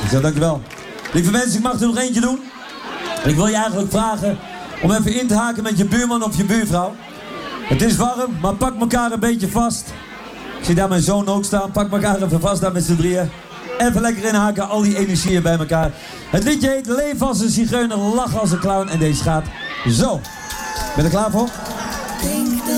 Zo, dankjewel. Lieve mensen, ik mag er nog eentje doen. Ik wil je eigenlijk vragen om even in te haken met je buurman of je buurvrouw. Het is warm, maar pak elkaar een beetje vast. Ik zie daar mijn zoon ook staan. Pak elkaar even vast daar met z'n drieën. Even lekker inhaken, al die energieën bij elkaar. Het liedje heet Leef als een zigeuner, lach als een clown. En deze gaat zo. Ben je er klaar voor? Denk